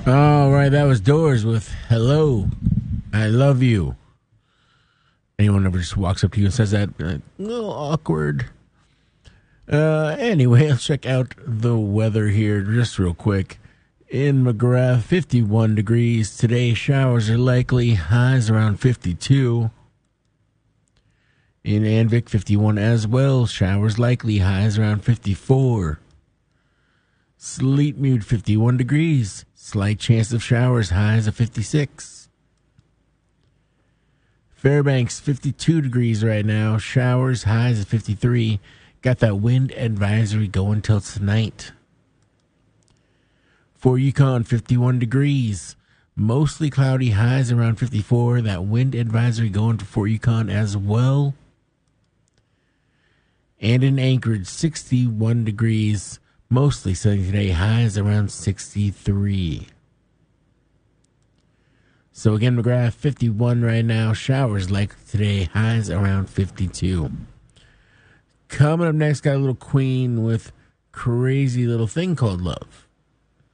All right, that was Doors with Hello, I Love You. Anyone ever just walks up to you and says that? A little awkward. Anyway, let's check out the weather here just real quick. In McGrath, 51 degrees. Today, showers are likely. Highs around 52. In Anvik, 51 as well. Showers likely. Highs around 54. Sleetmute, 51 degrees. Slight chance of showers. Highs of 56. Fairbanks, 52 degrees right now. Showers. Highs of 53. Got that wind advisory going till tonight. For Yukon, 51 degrees. Mostly cloudy. Highs around 54. That wind advisory going for Yukon as well. And in Anchorage, 61 degrees. Mostly sunny today. Highs around 63. So again, McGrath, 51 right now. Showers likely today. Highs around 52. Coming up next, got a little Queen with Crazy Little Thing Called Love.